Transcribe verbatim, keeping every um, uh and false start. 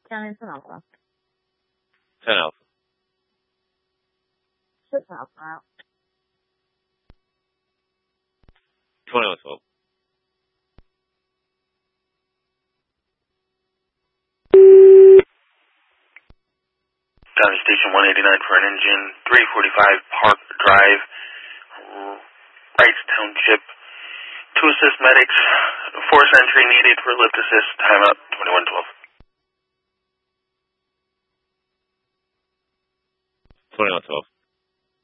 County ten Alpha. ten Alpha. six Alpha out. twenty-one twelve. County Station one eighty-nine for an engine, three forty-five Park Drive, Wrights Township. To assist medics, force entry needed for lift assist, timeout twenty-one twelve. twenty-one twelve.